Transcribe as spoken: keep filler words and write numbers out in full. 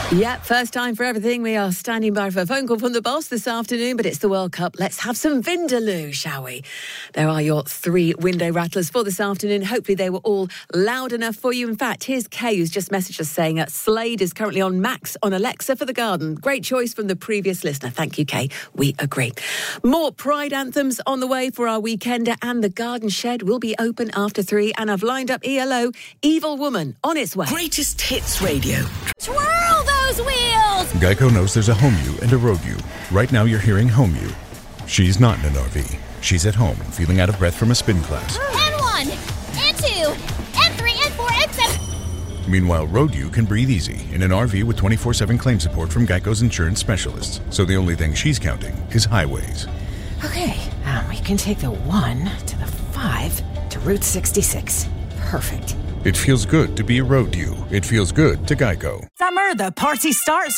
Yeah, first time for everything. We are standing by for a phone call from the boss this afternoon, but it's the World Cup. Let's have some Vindaloo, shall we? There are your three window rattlers for this afternoon. Hopefully they were all loud enough for you. In fact, here's Kay, who's just messaged us saying that Slade is currently on Max on Alexa for the garden. Great choice from the previous listener. Thank you, Kay. We agree. More Pride anthems on the way for our weekender, and the garden shed will be open after three. And I've lined up E L O, Evil Woman, on its way. Greatest Hits Radio. Twirl those wheels! Geico knows there's a home you and a road you. Right now you're hearing home you. She's not in an R V. She's at home and feeling out of breath from a spin class. And one, and two, and three, and four, and seven. Meanwhile, road you can breathe easy in an R V with twenty-four seven claim support from Geico's insurance specialists. So the only thing she's counting is highways. Okay, um, we can take the one to the five to Route sixty-six. Perfect. It feels good to be a road you. It feels good to Geico. Summer, the party starts